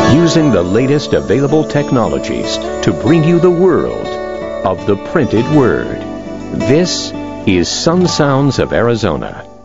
using the latest available technologies to bring you the world of the printed word. This is Sun Sounds of Arizona.